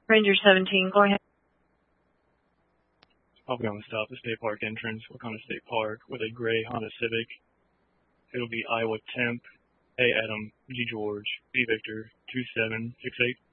Ranger 17, go ahead. Probably going to stop the state park entrance, Wakanda State Park, with a gray Honda Civic. It'll be Iowa Temp, A Adam, G George, B Victor, 2768.